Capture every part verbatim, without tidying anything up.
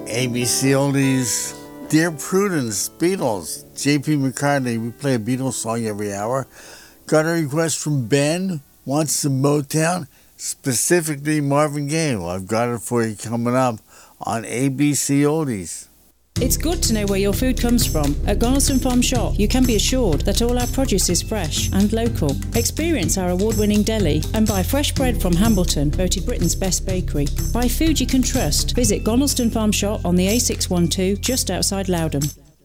A B C Oldies, Dear Prudence, Beatles, J P McCartney. We play a Beatles song every hour. Got a request from Ben, wants some Motown, specifically Marvin Gaye. Well, I've got it for you coming up on A B C Oldies. It's good to know where your food comes from. At Gorleston Farm Shop, you can be assured that all our produce is fresh and local. Experience our award-winning deli and buy fresh bread from Hambleton, voted Britain's best bakery. Buy food you can trust. Visit Gorleston Farm Shop on the A six twelve, just outside Loudon.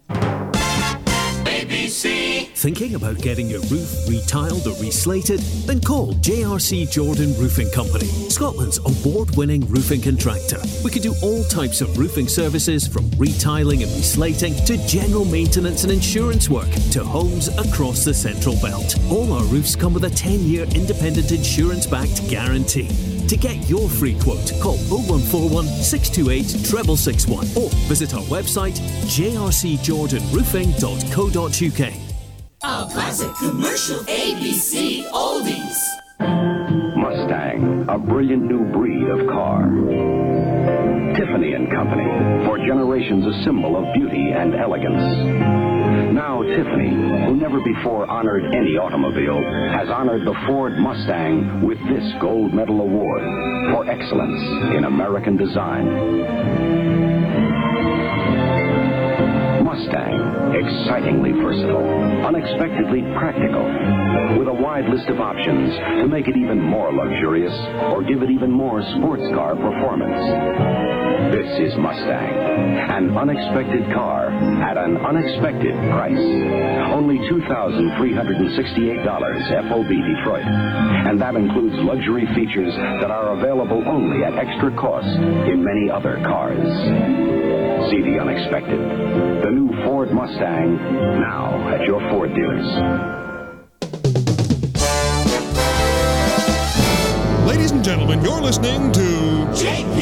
A B C. Thinking about getting your roof retiled or reslated? Then call J R C Jordan Roofing Company, Scotland's award-winning roofing contractor. We can do all types of roofing services, from retiling and reslating to general maintenance and insurance work to homes across the Central Belt. All our roofs come with a ten-year independent insurance-backed guarantee. To get your free quote, call oh one four one, six two eight, six six six one or visit our website j r c jordan roofing dot co dot u k. Our classic commercial A B C Oldies. Mustang, a brilliant new breed of car. Tiffany and Company, for generations a symbol of beauty and elegance. Now Tiffany, who never before honored any automobile, has honored the Ford Mustang with this gold medal award for excellence in American design. Mustang, excitingly versatile, unexpectedly practical, with a wide list of options to make it even more luxurious or give it even more sports car performance. This is Mustang, an unexpected car at an unexpected price. Only two thousand three hundred sixty-eight dollars F O B Detroit, and that includes luxury features that are available only at extra cost in many other cars. See the unexpected. The new Ford Mustang, now at your Ford dealers. Ladies and gentlemen, you're listening to J P